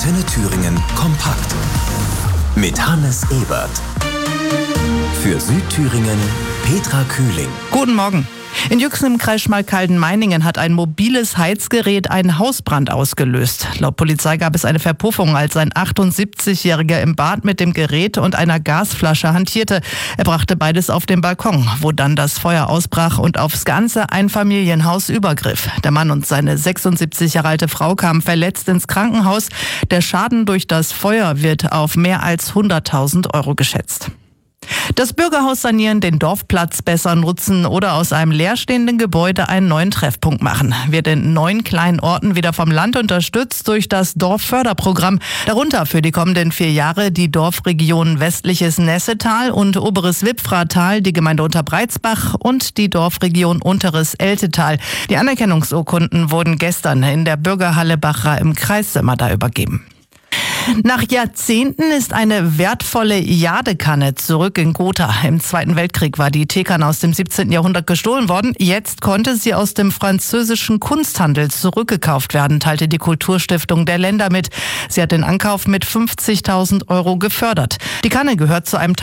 Antenne Thüringen kompakt. Mit Hannes Ebert. Für Südthüringen Petra Kühling. Guten Morgen. In Jüchsen im Kreis Schmalkalden-Meiningen hat ein mobiles Heizgerät einen Hausbrand ausgelöst. Laut Polizei gab es eine Verpuffung, als ein 78-Jähriger im Bad mit dem Gerät und einer Gasflasche hantierte. Er brachte beides auf den Balkon, wo dann das Feuer ausbrach und aufs ganze Einfamilienhaus übergriff. Der Mann und seine 76 Jahre alte Frau kamen verletzt ins Krankenhaus. Der Schaden durch das Feuer wird auf mehr als 100.000 Euro geschätzt. Das Bürgerhaus sanieren, den Dorfplatz besser nutzen oder aus einem leerstehenden Gebäude einen neuen Treffpunkt machen. Wird in 9 kleinen Orten wieder vom Land unterstützt durch das Dorfförderprogramm. Darunter für die kommenden 4 Jahre die Dorfregionen Westliches Nessetal und Oberes Wippfratal, die Gemeinde Unterbreitsbach und die Dorfregion Unteres Eltetal. Die Anerkennungsurkunden wurden gestern in der Bürgerhalle Bachra im Kreis Sömmerda übergeben. Nach Jahrzehnten ist eine wertvolle Jadekanne zurück in Gotha. Im Zweiten Weltkrieg war die Teekanne aus dem 17. Jahrhundert gestohlen worden. Jetzt konnte sie aus dem französischen Kunsthandel zurückgekauft werden, teilte die Kulturstiftung der Länder mit. Sie hat den Ankauf mit 50.000 Euro gefördert. Die Kanne gehört zu einem